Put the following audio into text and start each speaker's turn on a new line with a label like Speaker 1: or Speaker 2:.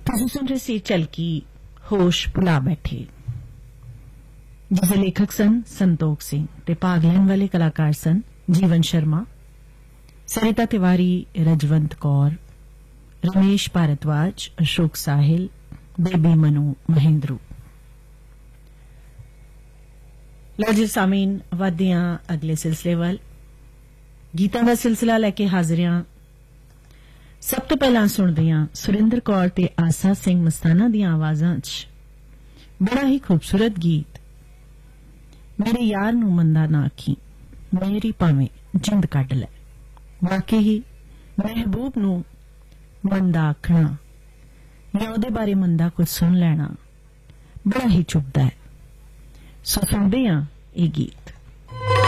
Speaker 1: ਤੁਸੀਂ ਸੁਣ ਰਹੇ ਸੀ ਝਲਕੀ ਹੋਸ਼ ਭੁਲਾ ਬੈਠੇ, ਜਿਸ ਦੇ ਲੇਖਕ ਸਨ ਸੰਤੋਖ ਸਿੰਘ ਤੇ ਭਾਗ ਲੈਣ ਵਾਲੇ ਕਲਾਕਾਰ ਸਨ ਜੀਵਨ ਸ਼ਰਮਾ, सरिता तिवारी, रजवंत कौर, रमेश भारद्वाज, अशोक साहिल, बेबी मनु महेंद्रू। लो जी सामीन, वधदे हां अगले सिलसिले वल। गीतां दा सिलसिला लैके हाजिर हां। सब तो पहलां सुणदे हां सुरिंदर कौर ते आसा सिंह मस्ताना दीआं आवाज़ां च बड़ा ही खूबसूरत गीत मेरे यार नूं मंदा ना आखी, मेरी भावें जिंद कढ लै। वाकई ही महबूब नूं मंदा आखना या उहदे बारे मंदा कुछ सुन लेना बड़ा ही चुभदा है। सो सुनदे हां इह गीत।